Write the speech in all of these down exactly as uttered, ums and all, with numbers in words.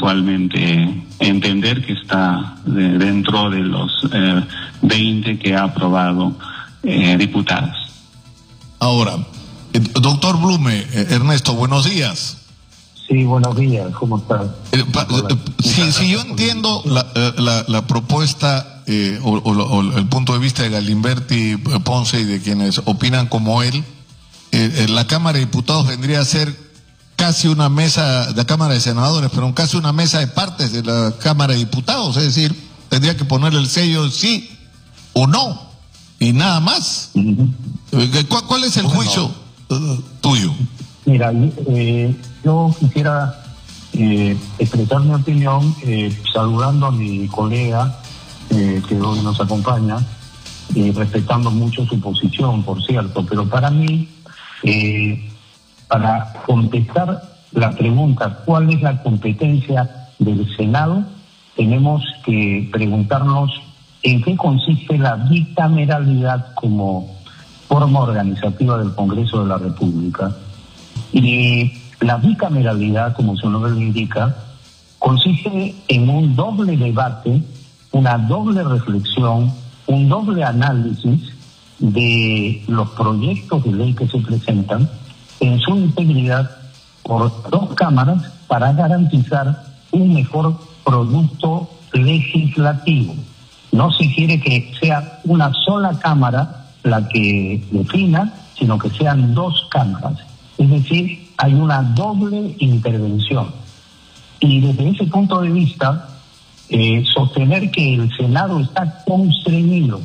puntualmente entender que está de, dentro de los eh, veinte que ha aprobado eh, diputados. Ahora, eh, doctor Blume, eh, Ernesto, buenos días. Sí, buenos días, ¿cómo estás? Eh, pa, eh, si, si yo entiendo la, la, la propuesta eh, o, o, o el punto de vista de Galimberti, Ponce y de quienes opinan como él, eh, la Cámara de Diputados vendría a ser casi una mesa de la Cámara de Senadores, pero casi una mesa de partes de la Cámara de Diputados, es decir, tendría que ponerle el sello sí o no, y nada más. Uh-huh. ¿Cuál, cuál es el bueno, juicio uh, tuyo? Mira, eh, yo quisiera eh, expresar mi opinión eh, saludando a mi colega eh, que hoy nos acompaña, eh, respetando mucho su posición, por cierto, pero para mí, eh, para contestar la pregunta, ¿cuál es la competencia del Senado? Tenemos que preguntarnos en qué consiste la bicameralidad como forma organizativa del Congreso de la República. Y la bicameralidad, como su nombre lo indica, consiste en un doble debate, una doble reflexión, un doble análisis de los proyectos de ley que se presentan en su integridad por dos cámaras para garantizar un mejor producto legislativo. No se quiere que sea una sola cámara la que defina, sino que sean dos cámaras. Es decir, hay una doble intervención. Y desde ese punto de vista, eh, sostener que el Senado está constreñido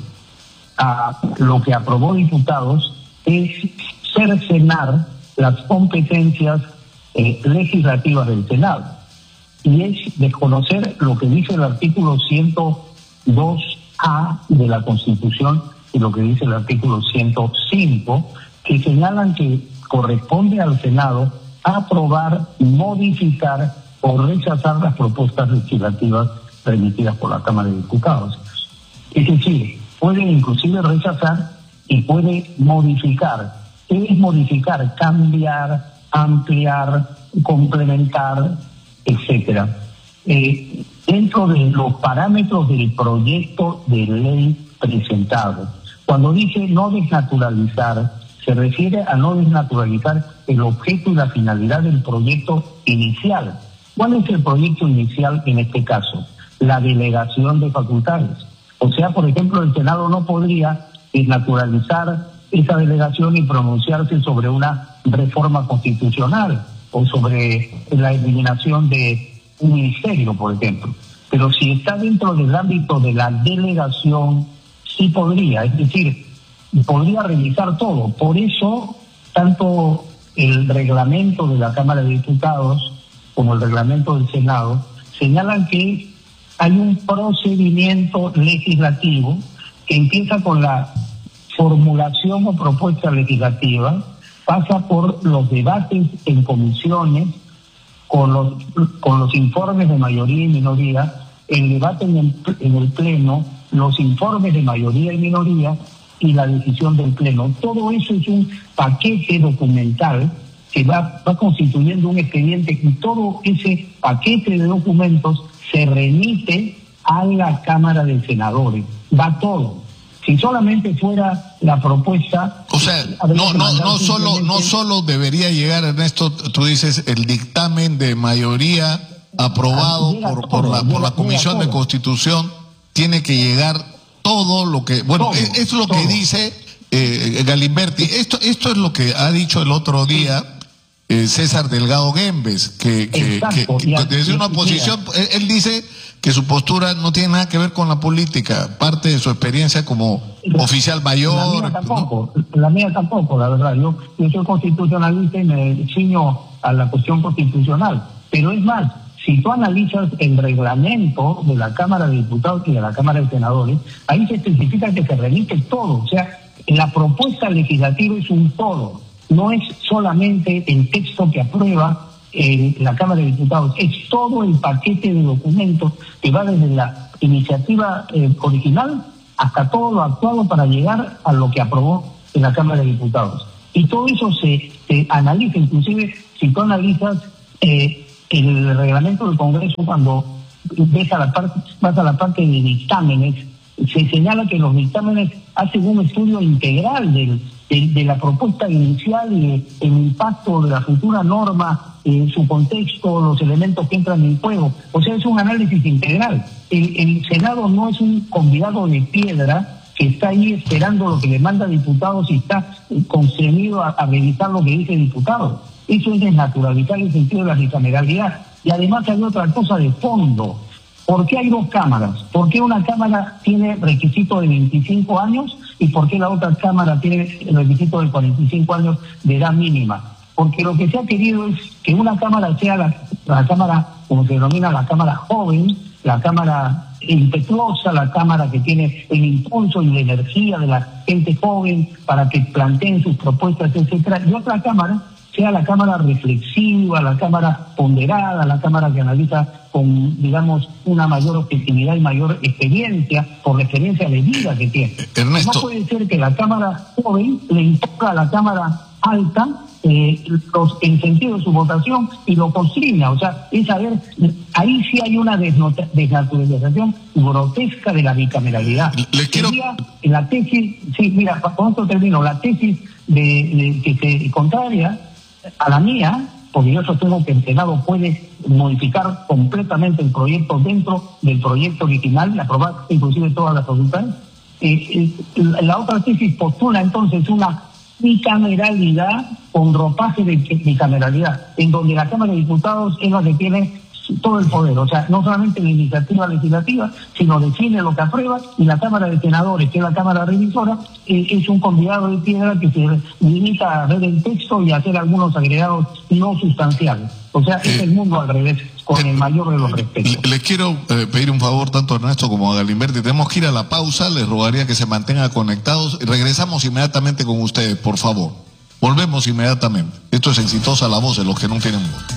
a lo que aprobó diputados es cercenar las competencias eh, legislativas del Senado. Y es desconocer lo que dice el artículo ciento dos A de la Constitución y lo que dice el artículo ciento cinco, que señalan que corresponde al Senado aprobar, modificar o rechazar las propuestas legislativas remitidas por la Cámara de Diputados. Es decir, puede inclusive rechazar y puede modificar. ¿Qué es modificar? Cambiar, ampliar, complementar, etcétera. Eh, dentro de los parámetros del proyecto de ley presentado. Cuando dice no desnaturalizar, se refiere a no desnaturalizar el objeto y la finalidad del proyecto inicial. ¿Cuál es el proyecto inicial en este caso? La delegación de facultades. O sea, por ejemplo, el Senado no podría desnaturalizar esa delegación y pronunciarse sobre una reforma constitucional o sobre la eliminación de un ministerio, por ejemplo. Pero si está dentro del ámbito de la delegación, sí podría, es decir, podría revisar todo. Por eso, tanto el reglamento de la Cámara de Diputados como el reglamento del Senado señalan que hay un procedimiento legislativo que empieza con la formulación o propuesta legislativa, pasa por los debates en comisiones, con los, con los informes de mayoría y minoría, el debate en el, en el Pleno, los informes de mayoría y minoría y la decisión del Pleno. Todo eso es un paquete documental que va, va constituyendo un expediente y todo ese paquete de documentos se remite a la Cámara de Senadores. Va todo. Si solamente fuera la propuesta... O sea, no no no solo no solo debería llegar, Ernesto, tú dices, el dictamen de mayoría aprobado por, por la por la Comisión de Constitución, tiene que llegar todo lo que... Bueno, todo, es, es lo todo. que dice eh, Galimberti. Esto, esto es lo que ha dicho el otro día eh, César Delgado Guembes, que, que, Exacto, que, que desde una posición... Él, él dice que su postura no tiene nada que ver con la política, parte de su experiencia como la, oficial mayor. La mía tampoco, ¿no? La mía tampoco, la verdad. Yo, yo soy constitucionalista y me ciño a la cuestión constitucional. Pero es más, si tú analizas el reglamento de la Cámara de Diputados y de la Cámara de Senadores, ahí se especifica que se remite todo. O sea, la propuesta legislativa es un todo. No es solamente el texto que aprueba en la Cámara de Diputados, es todo el paquete de documentos que va desde la iniciativa eh, original hasta todo lo actuado para llegar a lo que aprobó en la Cámara de Diputados. Y todo eso se, se analiza, inclusive si tú analizas eh, el reglamento del Congreso, cuando ves a la parte, vas a la parte de dictámenes, se señala que los dictámenes hacen un estudio integral del, de, de la propuesta inicial y de, el impacto de la futura norma, en su contexto, los elementos que entran en juego. O sea, es un análisis integral. El, el Senado no es un convidado de piedra que está ahí esperando lo que le manda diputados y está constreñido a, a revisar lo que dice diputado. Eso es desnaturalizar el sentido de la bicameralidad. Y además hay otra cosa de fondo. ¿Por qué hay dos cámaras? ¿Por qué una cámara tiene requisito de veinticinco años y por qué la otra cámara tiene el requisito de cuarenta y cinco años de edad mínima? Porque lo que se ha querido es que una cámara sea la, la cámara, como se denomina, la cámara joven, la cámara impetuosa, la cámara que tiene el impulso y la energía de la gente joven para que planteen sus propuestas, etcétera, y otra cámara sea la cámara reflexiva, la cámara ponderada, la cámara que analiza con, digamos, una mayor objetividad y mayor experiencia, por la experiencia de vida que tiene. Ernesto. No puede ser que la cámara joven le imponga a la cámara alta eh, los, el sentido de su votación y lo consigna. O sea, es saber, ahí sí hay una desnota, desnaturalización grotesca de la bicameralidad. Les quiero... Sería la tesis, sí, mira, con esto termino, la tesis de, de que se contraria a la mía, porque yo sostengo que el Senado puede modificar completamente el proyecto dentro del proyecto original y aprobar inclusive todas las facultades. Eh, eh, la otra tesis postula entonces una bicameralidad con ropaje de bicameralidad, en donde la Cámara de Diputados es la que tiene todo el poder, o sea, no solamente la iniciativa legislativa, sino define lo que aprueba, y la Cámara de Senadores, que es la Cámara Revisora, eh, es un convidado de piedra que se limita a ver el texto y a hacer algunos agregados no sustanciales. O sea, es el mundo al revés, con el mayor de los respetos. Les quiero eh, pedir un favor tanto a Ernesto como a Galimberti. Tenemos que ir a la pausa, les rogaría que se mantengan conectados. Regresamos inmediatamente con ustedes, por favor. Volvemos inmediatamente. Esto es Exitosa la Voz de los que no tienen voz.